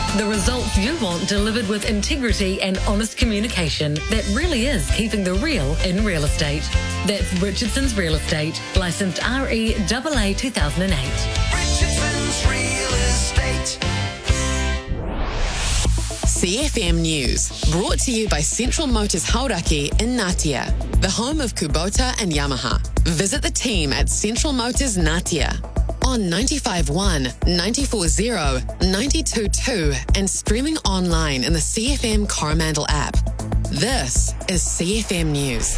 The results you want delivered with integrity and honest communication that really is keeping the real in real estate. That's Richardson's Real Estate, licensed REAA 2008. Richardson's Real Estate. CFM News, brought to you by Central Motors Hauraki in Ngatea, the home of Kubota and Yamaha. Visit the team at Central Motors Ngatea on 95.1, 94.0, 92.2 and streaming online in the CFM Coromandel app. This is CFM News.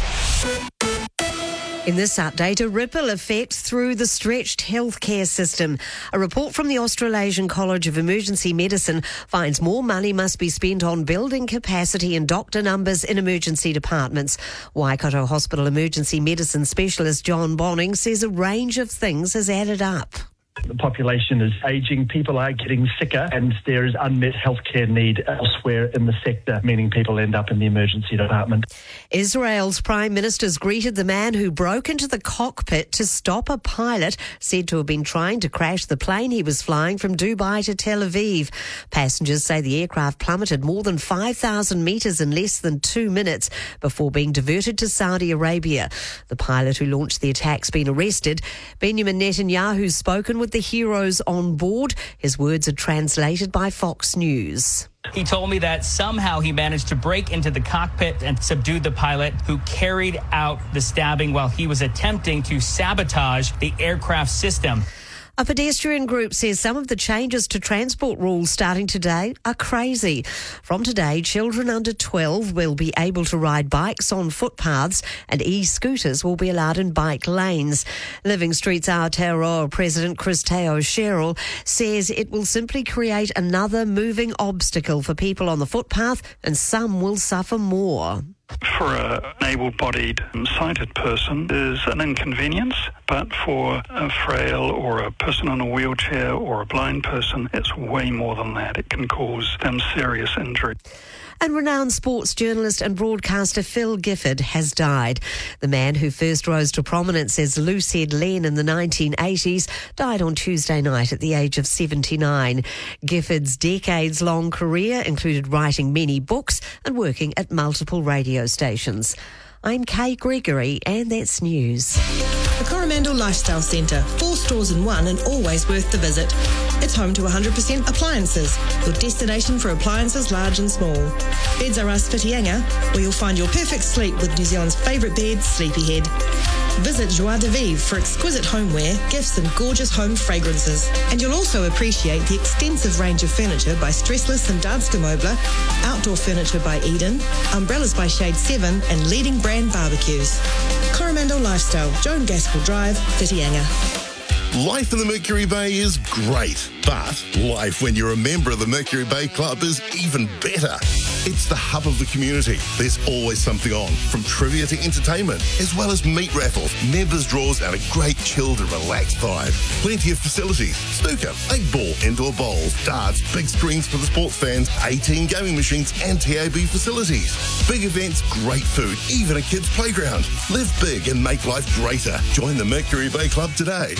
In this update, a ripple effect through the stretched healthcare system. A report from the Australasian College of Emergency Medicine finds more money must be spent on building capacity and doctor numbers in emergency departments. Waikato Hospital Emergency Medicine Specialist John Bonning says a range of things has added up. The population is ageing, people are getting sicker, and there is unmet healthcare need elsewhere in the sector, meaning people end up in the emergency department. Israel's Prime Minister's greeted the man who broke into the cockpit to stop a pilot said to have been trying to crash the plane he was flying from Dubai to Tel Aviv. Passengers say the aircraft plummeted more than 5,000 metres in less than 2 minutes before being diverted to Saudi Arabia. The pilot who launched the attack's been arrested. Benjamin Netanyahu's spoken with the heroes on board. His words are translated by Fox News. He told me that somehow he managed to break into the cockpit and subdue the pilot who carried out the stabbing while he was attempting to sabotage the aircraft system. A pedestrian group says some of the changes to transport rules starting today are crazy. From today, children under 12 will be able to ride bikes on footpaths and e-scooters will be allowed in bike lanes. Living Street's Aotearoa President Chris Teo Sherrill says it will simply create another moving obstacle for people on the footpath and some will suffer more. For an able-bodied, sighted person is an inconvenience, but for a frail or a person on a wheelchair or a blind person, it's way more than that. It can cause them serious injury. And renowned sports journalist and broadcaster Phil Gifford has died. The man who first rose to prominence as Loosehead Len in the 1980s died on Tuesday night at the age of 79. Gifford's decades-long career included writing many books and working at multiple radio stations. I'm Kay Gregory, and that's news. The Coromandel Lifestyle Centre, 4 stores in one and always worth the visit. It's home to 100% appliances, your destination for appliances large and small. Beds R Us Whitianga, where you'll find your perfect sleep with New Zealand's favourite bed, Sleepyhead. Visit Joie de Vivre for exquisite homeware, gifts and gorgeous home fragrances. And you'll also appreciate the extensive range of furniture by Stressless and Danske Möbler, outdoor furniture by Eden, umbrellas by Shade 7 and leading brand barbecues. Coromandel Lifestyle, Joan Gaskell Drive, Whitianga. Life in the Mercury Bay is great, but life when you're a member of the Mercury Bay Club is even better. It's the hub of the community. There's always something on, from trivia to entertainment, as well as meat raffles, members draws, and a great chilled and relaxed vibe. Plenty of facilities: snooker, 8-ball, indoor bowls, darts, big screens for the sports fans, 18 gaming machines, and TAB facilities. Big events, great food, even a kids' playground. Live big and make life greater. Join the Mercury Bay Club today.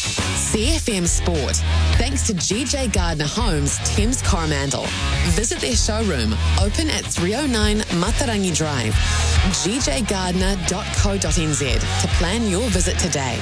CFM Sport, thanks to GJ Gardner Homes, Thames Coromandel. Visit their showroom, open at 309 Matarangi Drive. gjgardner.co.nz to plan your visit today.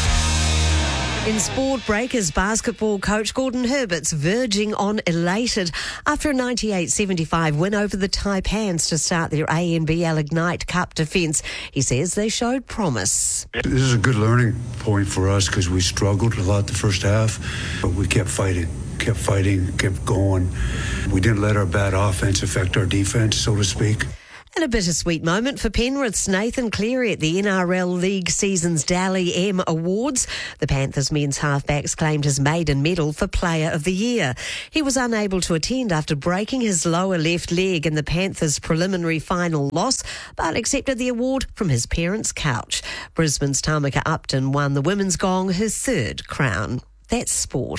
In sport, Breakers basketball coach Gordon Herbert's verging on elated after a 98-75 win over the Taipans to start their ANBL Ignite Cup defence. He says they showed promise. This is a good learning point for us because we struggled a lot the first half, but we kept fighting, kept going. We didn't let our bad offense affect our defence, so to speak. And a bittersweet moment for Penrith's Nathan Cleary at the NRL League season's Dally M Awards. The Panthers men's halfbacks claimed his maiden medal for Player of the Year. He was unable to attend after breaking his lower left leg in the Panthers' preliminary final loss, but accepted the award from his parents' couch. Brisbane's Tamika Upton won the women's gong, her third crown. That's sport.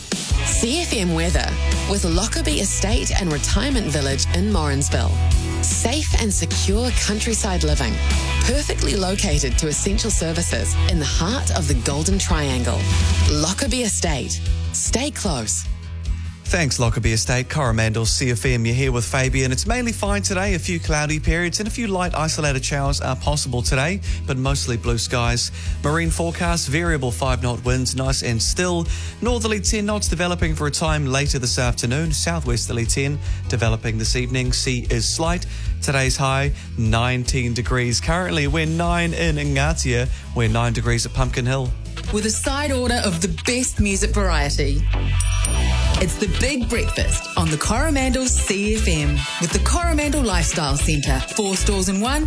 CFM weather with Lockerbie Estate and Retirement Village in Morrinsville. Safe and secure countryside living, perfectly located to essential services in the heart of the Golden Triangle. Lockerbie Estate. Stay close. Thanks, Lockerbie Estate, Coromandel CFM. You're here with Fabian. It's mainly fine today. A few cloudy periods and a few light isolated showers are possible today, but mostly blue skies. Marine forecast, variable 5-knot winds, nice and still. Northerly 10 knots developing for a time later this afternoon. Southwesterly 10 developing this evening. Sea is slight. Today's high, 19 degrees. Currently, we're 9 in Ngatea. We're 9 degrees at Pumpkin Hill. With a side order of the best music variety. It's the Big Breakfast on the Coromandel CFM with the Coromandel Lifestyle Centre. 4 stores in one.